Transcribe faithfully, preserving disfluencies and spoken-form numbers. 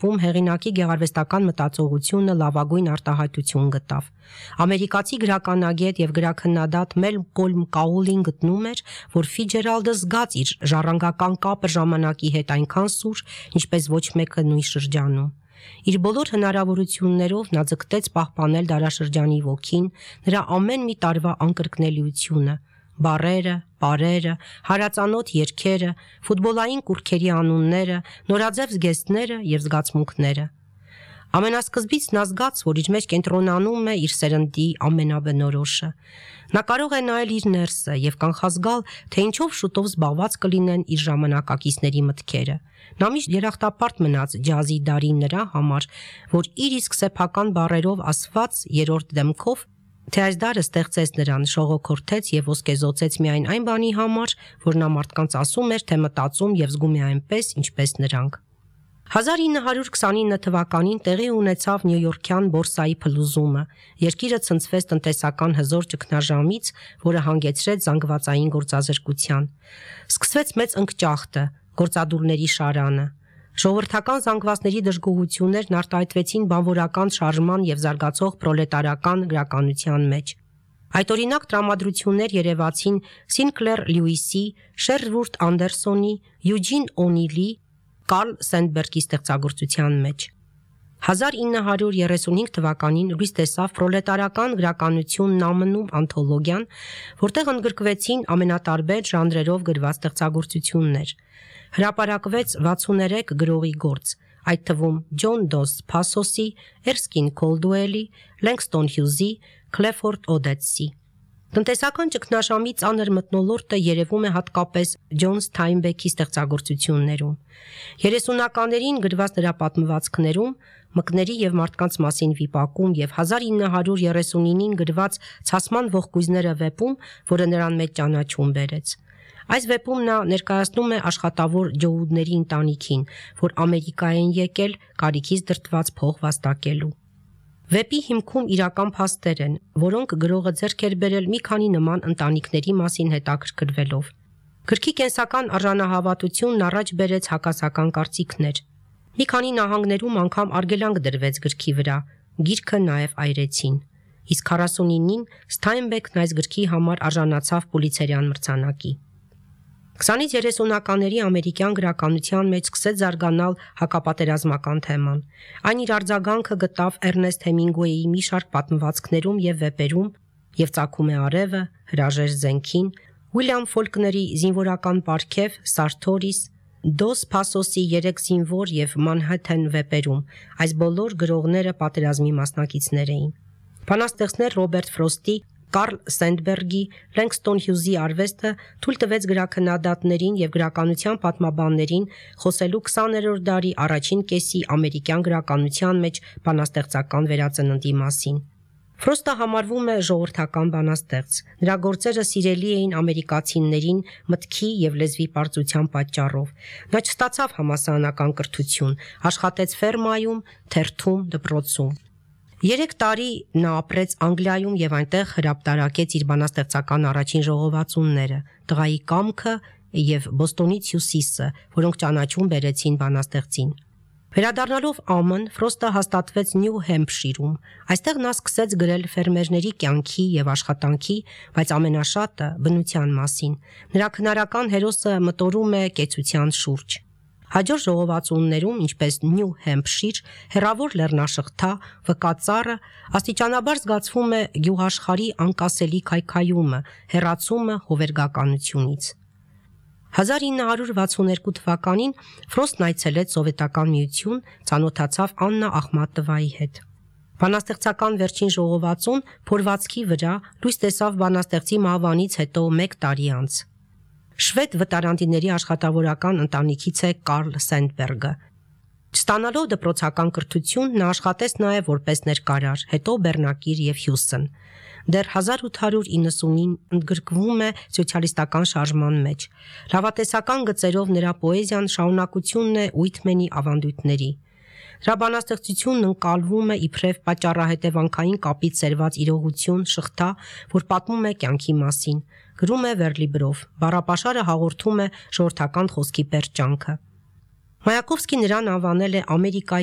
վեպում հեղինակի գեղարվեստական մտածողությունը լավագույն արտահայտություն գտավ։ Ամերիկացի գրականագետ եւ գրաքննադատ Մելկոլմ Կաուլին գտնում էր, որ Ֆիջերալդը զգաց իր ժառանգական կապը ժամանակի հետ այնքան սուր, ինչպես ոչ մեկը նույն շրջանում։ Իր բոլոր հնարավորություններով նա ձգտեց պահպանել դարաշրջանի ոգին, նրա ամեն մի տարվա անկրկնելիությունը, բառերը, պարերը, հարածանոթ երգերը, ֆուտբոլային կուռքերի անունները, նորաձև զգեստները եւ զգացմունքները։ Ամենասկզբից նա զգաց, որ իր մեջ կենտրոնանում է իր սերնդի ամենաբնորոշը։ Նա կարող է նայել իր ներսը եւ կանխազգալ, թե ինչով շուտով զբաղված կլինեն իր ժամանակակիցների մտքերը։ Նա միշտ երախտապարտ մնաց ջազի դարին նրա համար, որ իր իսկ սեփական բառերով ասված երրորդ դեմքով, թե այս դարը ստեղծեց նրան, շողոքորթեց եւ ոսկեզօծեց միայն այն բանի համար, որ նա մարդկանց ասում էր, թե մտածում եւ զգում է այնպես, ինչպես նրանք։ հազար ինը հարյուր քսանինը թվականին տեղի ունեցավ Նյույորքյան բորսայի փլուզումը։ Երկիրը ցնցվեց տնտեսական հզոր ճգնաժամից, որը հանգեցրեց զանգվածային գործազրկության։ Սկսվեց մեծ ընկճախտը, գործադուլների շարանը։ Ժողովրդական զանգվածների դժգոհություններն արտահայտվեցին բանվորական շարժման եւ զարգացող պրոլետարական գրականության մեջ։ Այդօրինակ տրամադրություններ երևացին Սինկլեր Լյուիսի, Շերվուրդ Անդերսոնի, Յուջին Օնիլի, Կարլ Սենդբերգի ստեղծագործության մեջ։ հազար ինը հարյուր երեսունհինգ թվականին լույս տեսավ Պրոլետարական գրականությունն ամնում անթոլոգիան, որտեղ ընդգրկվեցին ամենատարբեր ժանրերով գրված ստեղծագործություններ։ Հրապարակվեց վաթսուներեք գրողի գործ, այդ թվում Ջոն Դոս Փասոսի, Էրսկին Քոլդուելի, Լենգստոն Հյուզի, Քլեֆորդ Օդետսի։ Տնտեսական ճգնաժամի ծանր մթնոլորտը երևում է հատկապես Ջոն Սթայնբեքի ստեղծագործություններում։ երեսունականներին գրված նրա պատմվածքներում, մկների եւ մարդկանց մասին վիպակում եւ հազար ինը հարյուր երեսունինին գրված Ցասման ողկույզները վեպում, որը նրան մեծ ճանաչում բերեց։ Այս վեպում նա ներկայացնում է աշխատավոր ջոուդների ընտանիքին, որ Ամերիկա են եկել կարիքից դրդված փող վաստակելու։ Վեպի հիմքում իրական փաստեր են, որոնք գրողը ձեռք էր բերել մի քանի նման ընտանիքների մասին հետաքրքրվելով։ Գրքի կենսական արժանահավատությունն առաջ բերեց հակասական կարծիքներ։ Մի քանի նահանգներում անգամ արգելանք դրվեց գրքի վրա, գիրքը նաև այրեցին։ Իսկ քառասունինին Սթայնբեքն այս գրքի համար արժանացավ Պուլիցերյան մրցանակի։ քսանից երեսունականների ամերիկյան գրականության մեջ սկսեց զարգանալ հակապատերազմական թեման։ Այն իր արձագանքը գտավ Էրնեստ Հեմինգուեյի մի շարք պատմվածքներում եւ վեպերում, եւ Ծագում է արևը, Հրաժեշտ զենքին, Ուիլյամ Ֆոլկների Զինվորական պարգև, Սարթորիս, Դոս Փասոսի Երեք զինվոր եւ Մանհեթեն վեպերում։ Այս բոլոր գրողները պատերազմի մասնակիցներ էին։ Բանաստեղծներ Ռոբերտ Ֆրոստի, Կարլ Սենդբերգի, Լենգստոն Հյուզի արվեստը թույլ տվեց գրաքննադատներին եւ գրականության պատմաբաններին խոսելու քսաներորդ դարի առաջին կեսի ամերիկյան գրականության մեջ բանաստեղծական վերածննդի մասին։ Ֆրոստը համարվում է ժողովրդական բանաստեղծ։ Նրա գործերը սիրելի էին ամերիկացիներին մտքի եւ լեզվի պարծության պատճառով։ Նա չստացավ համասարանական կրթություն, աշխատեց ֆերմայում, թերթում, դպրոցում։ Երեք տարի նա ապրեց Անգլիայում եւ այնտեղ հրապարակեց իր բանաստեղծական առաջին ժողովածուները՝ Տղայի կամքը եւ Բոստոնից հյուսիսը, որոնք ճանաչում բերեցին բանաստեղծին։ Վերադառնալով Ամն, Ֆրոստը հաստատվեց Նյու Հեմփշիրում։ Այստեղ նա սկսեց գրել ֆերմերների կյանքի եւ աշխատանքի, բայց ամենաշատը բնության մասին։ Նրա քնարական հերոսը մտորում է կեցության շուրջ։ Հաջորդ ժողովածուներում, ինչպես Նյու Հեմփշիր, հեռավոր լեռնաշղթա, վկածառը, աստիճանաբար զգացվում է գյուղաշխարհի անկասելի քայքայումը, հեռացումը հովերգականությունից։ հազար ինը հարյուր վաթսուներկու թվականին Ֆրոստն այցելեց Սովետական Միություն, ծանոթացավ Աննա Ախմատովայի հետ։ Բանաստեղծական վերջին ժողովածուն փորվածքի վրա լույս տեսավ բանաստեղծի մահվանից հետո մեկ տարի անց։ Շվեդ վտարանդիների աշխատավորական ընտանիքից է Կարլ Սենդբերգը։ Չստանալով դպրոցական կրթություն, նա աշխատեց նաև որպես ներկարար, հետո բեռնակիր եւ հյուսն։ Դեռ հազար ութ հարյուր իննսունին ընդգրկվում է սոցիալիստական շարժման մեջ։ Լավատեսական գծերով նրա պոեզիան շարունակությունն է Ուիթմենի ավանդույթների։ Նրա բանաստեղծությունն ընկալվում է իբրև պատճառահետևանքային կապից սերված իրողություն, շղթա, որ պատմում է կյանքի մասին։ Գրում է վերլիբրով, բառապաշարը հաղորդում է ժողովրդական խոսքի պերճանքը։ Մայակովսկին նրան անվանել է Ամերիկայի